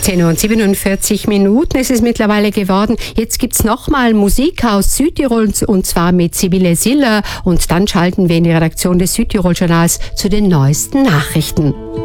10:47 ist es mittlerweile geworden. Jetzt gibt's nochmal Musik aus Südtirol und zwar mit Sibylle Siller und dann schalten wir in die Redaktion des Südtirol-Journals zu den neuesten Nachrichten.